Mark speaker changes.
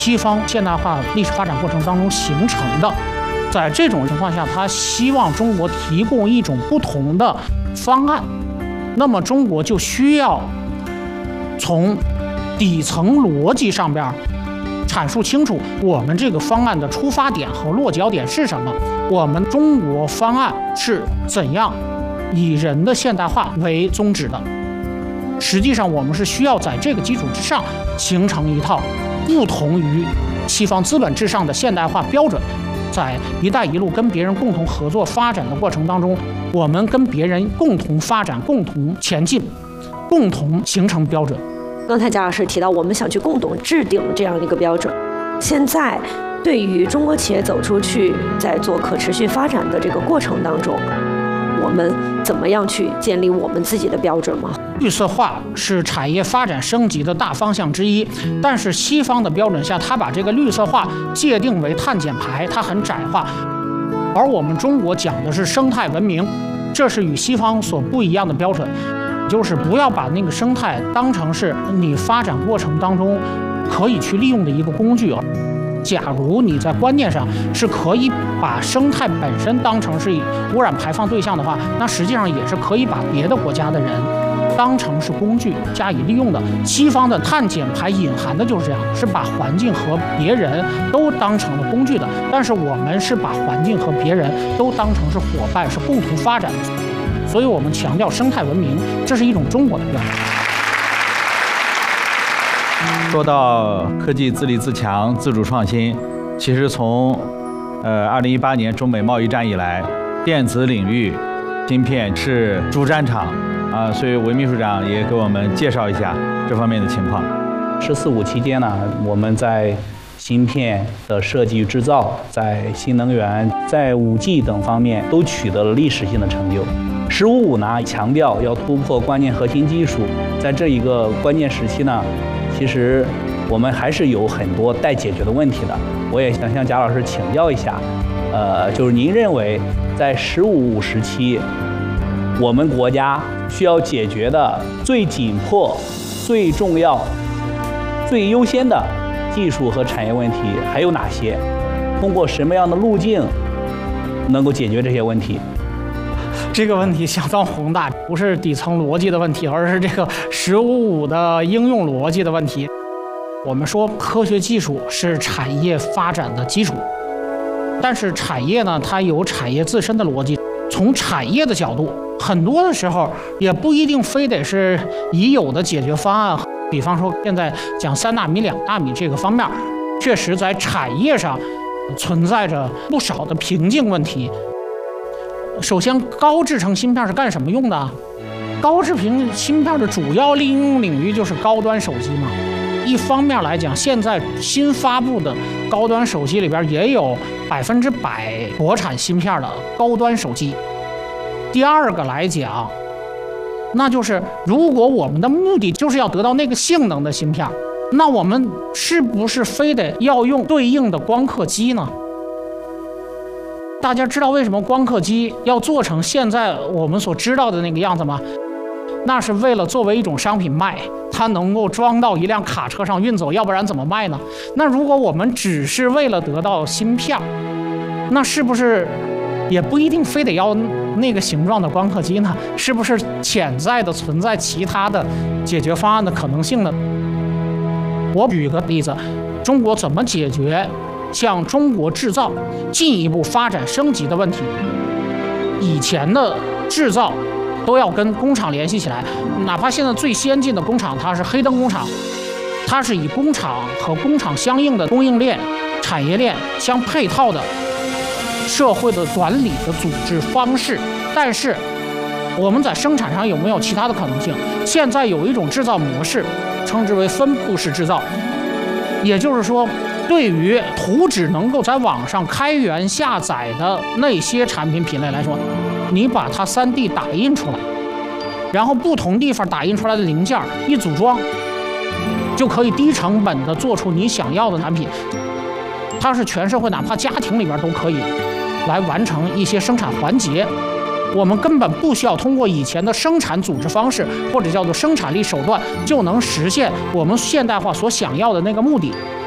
Speaker 1: 西方现代化历史发展过程当中形成的。在这种情况下，他希望中国提供一种不同的方案，那么中国就需要从底层逻辑上边阐述清楚我们这个方案的出发点和落脚点是什么，我们中国方案是怎样以人的现代化为宗旨的。实际上，我们是需要在这个基础之上形成一套不同于西方资本至上的现代化标准。在“一带一路”跟别人共同合作发展的过程当中，我们跟别人共同发展、共同前进、共同形成标准。
Speaker 2: 刚才贾老师提到，我们想去共同制定这样一个标准。现在，对于中国企业走出去，在做可持续发展的这个过程当中，我们怎么样去建立我们自己的标准吗？
Speaker 1: 绿色化是产业发展升级的大方向之一，但是西方的标准下，它把这个绿色化界定为碳减排，它很窄化，而我们中国讲的是生态文明，这是与西方所不一样的标准，就是不要把那个生态当成是你发展过程当中可以去利用的一个工具。假如你在观念上是可以把生态本身当成是污染排放对象的话，那实际上也是可以把别的国家的人当成是工具加以利用的。西方的碳减排隐含的就是这样，是把环境和别人都当成了工具的，但是我们是把环境和别人都当成是伙伴，是共同发展的。所以我们强调生态文明，这是一种中国的标准。
Speaker 3: 说到科技自立自强、自主创新，其实从2018年中美贸易战以来，电子领域芯片是主战场啊，所以韦秘书长也给我们介绍一下这方面的情况。
Speaker 4: “十四五”期间呢，我们在芯片的设计与制造，在新能源、在5G 等方面都取得了历史性的成就。“十五五”呢，强调要突破关键核心技术，在这一个关键时期呢，其实我们还是有很多待解决的问题的。我也想向贾老师请教一下，就是您认为在“十五五”时期，我们国家需要解决的最紧迫、最重要、最优先的技术和产业问题还有哪些？通过什么样的路径能够解决这些问题？
Speaker 1: 这个问题相当宏大，不是底层逻辑的问题，而是这个“十五五”的应用逻辑的问题。我们说科学技术是产业发展的基础，但是产业呢，它有产业自身的逻辑。从产业的角度，很多的时候也不一定非得是已有的解决方案。比方说现在讲3纳米、2纳米这个方面，确实在产业上存在着不少的瓶颈问题。首先，高制程芯片是干什么用的？高制程芯片的主要应用领域就是高端手机嘛。一方面来讲，现在新发布的高端手机里边也有100%国产芯片的高端手机。第二个来讲，那就是如果我们的目的就是要得到那个性能的芯片，那我们是不是非得要用对应的光刻机呢？大家知道为什么光刻机要做成现在我们所知道的那个样子吗？那是为了作为一种商品卖，它能够装到一辆卡车上运走，要不然怎么卖呢？那如果我们只是为了得到芯片，那是不是也不一定非得要那个形状的光刻机呢？是不是潜在的存在其他的解决方案的可能性呢？我举个例子，中国怎么解决向中国制造进一步发展升级的问题？以前的制造都要跟工厂联系起来，哪怕现在最先进的工厂，它是黑灯工厂，它是以工厂和工厂相应的供应链、产业链相配套的社会的管理的组织方式。但是我们在生产上有没有其他的可能性？现在有一种制造模式，称之为分布式制造，也就是说，对于图纸能够在网上开源下载的那些产品品类来说，你把它3D 打印出来，然后不同地方打印出来的零件一组装，就可以低成本的做出你想要的产品。它是全社会，哪怕家庭里边都可以来完成一些生产环节。我们根本不需要通过以前的生产组织方式，或者叫做生产力手段，就能实现我们现代化所想要的那个目的。